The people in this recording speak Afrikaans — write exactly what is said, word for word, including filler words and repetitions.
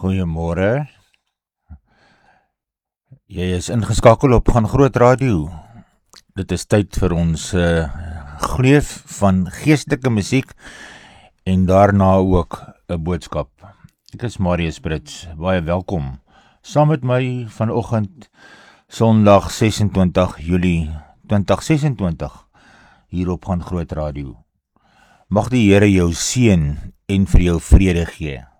Goeiemôre. Jy is ingeskakel op Gaan Groot Radio. Dit is tyd vir ons uh, gleuf van geestelike musiek en daarna ook 'n boodskap. Ek is Marius Brits, baie welkom. Saam met my vanoggend Sondag ses en twintig Julie twintig ses en twintig hier op Gaan Groot Radio. Mag die Here jou seën en vir jou vrede gee.